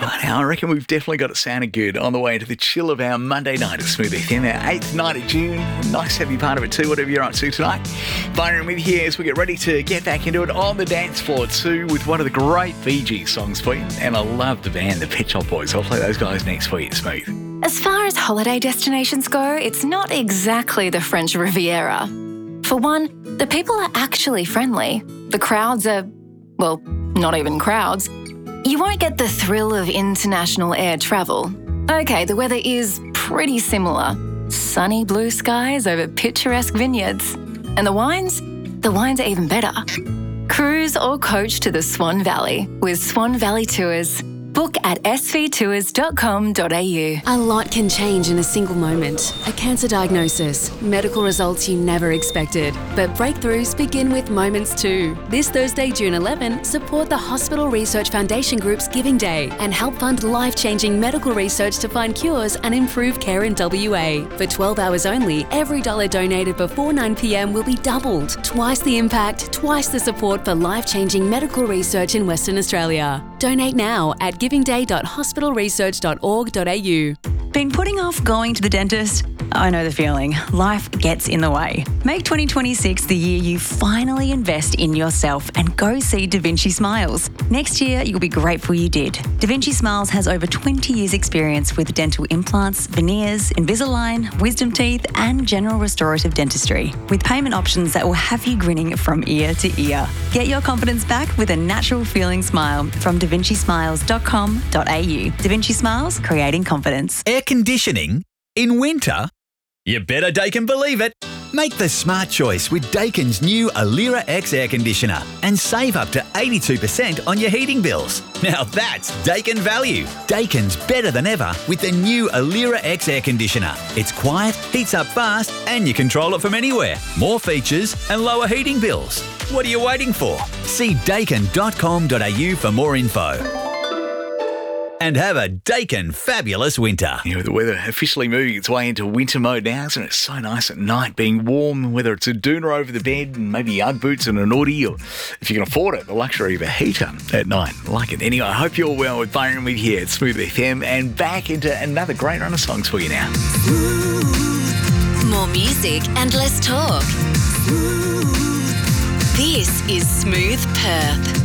Now, I reckon we've definitely got it sounding good on the way into the chill of our Monday night at Smooth FM, our 8th night of June. Nice to have you part of it too, whatever you're up to tonight. Byron with you here as we get ready to get back into it on the dance floor too with one of the great Fiji songs for you. And I love the band, the Pet Shop Boys. I'll play those guys next for you at Smooth. As far as holiday destinations go, it's not exactly the French Riviera. For one, the people are actually friendly. The crowds are, well, not even crowds. You won't get the thrill of international air travel. Okay, the weather is pretty similar. Sunny blue skies over picturesque vineyards. And the wines? The wines are even better. Cruise or coach to the Swan Valley with Swan Valley Tours. Book at svtours.com.au. A lot can change in a single moment. A cancer diagnosis, medical results you never expected. But breakthroughs begin with moments too. This Thursday, June 11, support the Hospital Research Foundation Group's Giving Day and help fund life-changing medical research to find cures and improve care in WA. For 12 hours only, every dollar donated before 9 p.m. will be doubled. Twice the impact, twice the support for life-changing medical research in Western Australia. Donate now at givingday.hospitalresearch.org.au. Been putting off going to the dentist? I know the feeling. Life gets in the way. Make 2026 the year you finally invest in yourself and go see Da Vinci Smiles. Next year, you'll be grateful you did. Da Vinci Smiles has over 20 years' experience with dental implants, veneers, Invisalign, wisdom teeth, and general restorative dentistry, with payment options that will have you grinning from ear to ear. Get your confidence back with a natural feeling smile from davincismiles.com.au. Da Vinci Smiles, creating confidence. Air conditioning in winter? You better Daikin believe it. Make the smart choice with Daikin's new Alira X air conditioner and save up to 82% on your heating bills. Now that's Daikin value. Daikin's better than ever with the new Alira X air conditioner. It's quiet, heats up fast, and you control it from anywhere. More features and lower heating bills. What are you waiting for? See daikin.com.au for more info. And have a Daikin fabulous winter. You know, the weather officially moving its way into winter mode now, isn't it? So nice at night, being warm, whether it's a doona over the bed and maybe Ugg boots and an Audi, or if you can afford it, the luxury of a heater at night. I like it. Anyway, I hope you're well with Byron with here at Smooth FM and back into another great run of songs for you now. More music and less talk. This is Smooth Perth.